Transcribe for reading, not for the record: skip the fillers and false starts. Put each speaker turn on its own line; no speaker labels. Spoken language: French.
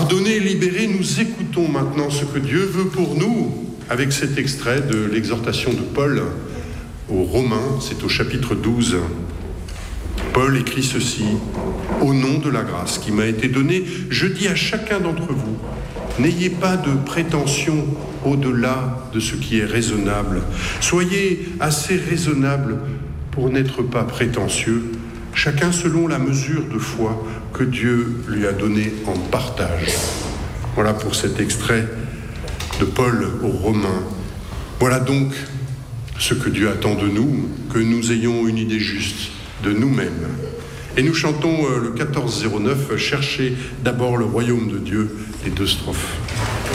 Pardonnés, libérés, nous écoutons maintenant ce que Dieu veut pour nous avec cet extrait de l'exhortation de Paul aux Romains, c'est au chapitre 12. Paul écrit ceci: « Au nom de la grâce qui m'a été donnée, je dis à chacun d'entre vous, n'ayez pas de prétention au-delà de ce qui est raisonnable. Soyez assez raisonnable pour n'être pas prétentieux, chacun selon la mesure de foi que Dieu lui a donnée en partage. » Voilà pour cet extrait de Paul aux Romains. Voilà donc ce que Dieu attend de nous, que nous ayons une idée juste de nous-mêmes. Et nous chantons le 1409, « Cherchez d'abord le royaume de Dieu », les 2 strophes.